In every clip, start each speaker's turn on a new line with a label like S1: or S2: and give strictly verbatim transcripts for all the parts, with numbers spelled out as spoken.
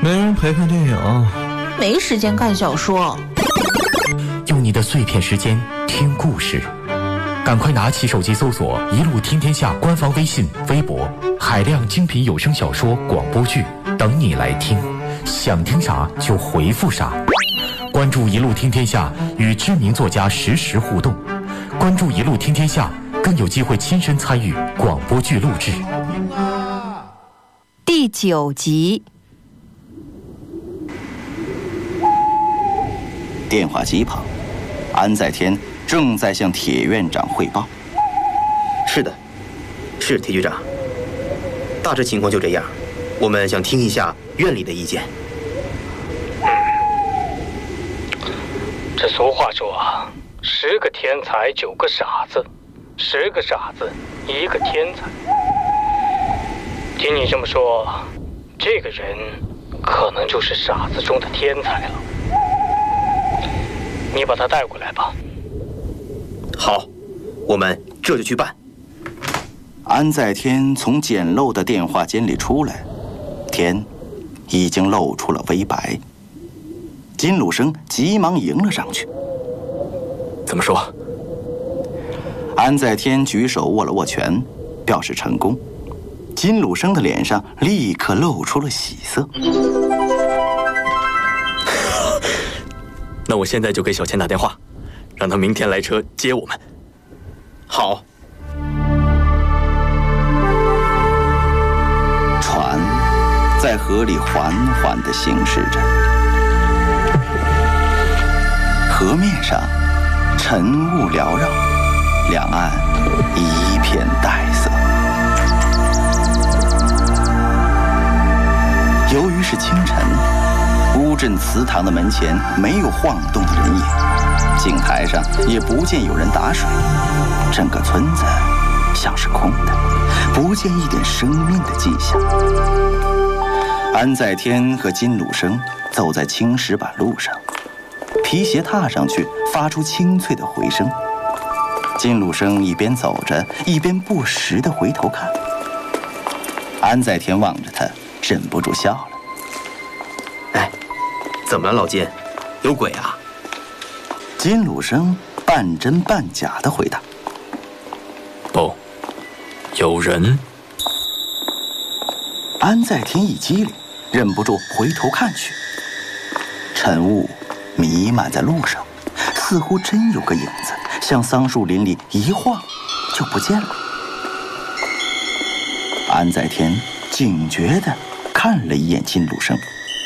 S1: 没人陪看电影，
S2: 没时间看小说。
S3: 用你的碎片时间听故事，赶快拿起手机搜索“一路听天下”官方微信、微博，海量精品有声小说、广播剧等你来听。想听啥就回复啥。关注“一路听天下”，与知名作家实时互动。关注“一路听天下”，更有机会亲身参与广播剧录制。
S4: 第九集。
S5: 电话机旁，安在天正在向铁院长汇报。
S6: 是的，是铁局长。大致情况就这样，我们想听一下院里的意见。
S7: 这俗话说啊，十个天才九个傻子，十个傻子一个天才。听你这么说，这个人可能就是傻子中的天才了。你把他带过来吧。
S6: 好，我们这就去办。
S5: 安在天从简陋的电话间里出来，天已经露出了微白。金鲁生急忙迎了上去。
S3: 怎么说？
S5: 安在天举手握了握拳，表示成功。金鲁生的脸上立刻露出了喜色。
S3: 那我现在就给小钱打电话，让他明天来车接我们。
S6: 好。
S5: 船在河里缓缓地行驶着，河面上晨雾缭绕，两岸一片黛色。由于是清晨，乌镇祠堂的门前没有晃动的人影，井台上也不见有人打水，整个村子像是空的，不见一点生命的迹象。安在天和金鲁生走在青石板路上，皮鞋踏上去发出清脆的回声。金鲁生一边走着，一边不时地回头看。安在天望着他，忍不住笑了。
S6: 哎，怎么了，老金？有鬼啊？
S5: 金鲁生半真半假地回答：“
S3: 不，有人。”
S5: 安在天一激灵，忍不住回头看去。晨雾弥漫在路上，似乎真有个影子向桑树林里一晃就不见了。安在天警觉地看了一眼金鲁生。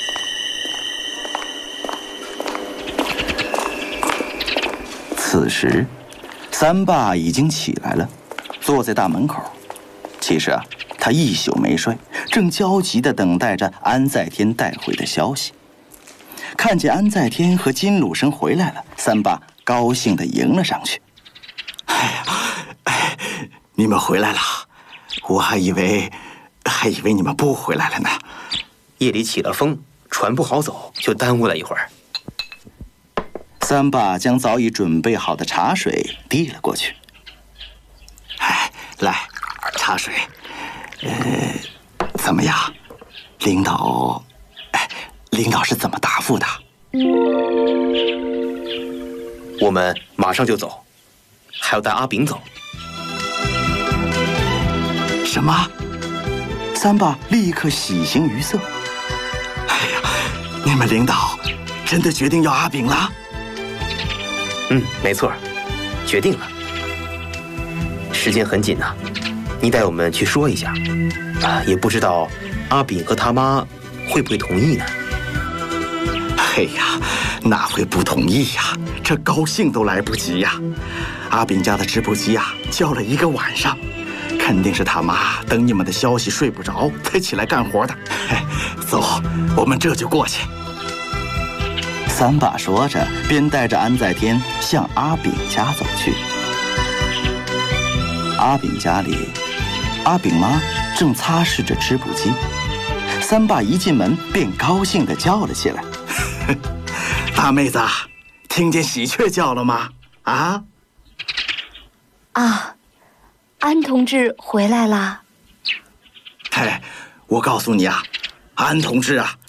S5: 此时，三爸已经起来了，坐在大门口。其实啊，他一宿没睡，正焦急地等待着安在天带回的消息。看见安在天和金鲁生回来了，三爸高兴地迎了上去。哎呀，哎，你们回来了，我还以为，还以为你们不回来了呢。
S6: 夜里起了风，船不好走，就耽误了一会儿。
S5: 三爸将早已准备好的茶水递了过去。哎，来，茶水。呃，怎么样？领导，哎，领导是怎么答复的？
S6: 我们马上就走，还要带阿炳走。
S5: 什么？三爸立刻喜形于色。哎呀，你们领导真的决定要阿炳了？
S6: 嗯，没错，决定了。时间很紧呐、啊，你带我们去说一下啊，也不知道阿炳和他妈会不会同意呢？
S5: 哎呀，哪会不同意呀？这高兴都来不及呀！阿炳家的织布机啊，叫了一个晚上，肯定是他妈等你们的消息睡不着，才起来干活的。哎，走，我们这就过去。三爸说着，便带着安在天向阿炳家走去。阿炳家里，阿炳妈正擦拭着织布机。三爸一进门便高兴地叫了起来：“大妹子，听见喜鹊叫了吗？啊？”“
S4: 啊，安同志回来啦。”“
S5: 嘿，我告诉你啊，安同志啊，